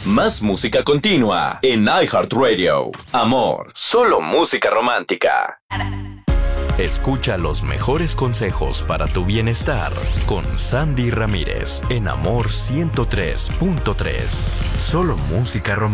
Más música continua en iHeartRadio. Amor, solo música romántica. Escucha los mejores consejos para tu bienestar con Sandy Ramírez en Amor 103.3. Solo música romántica.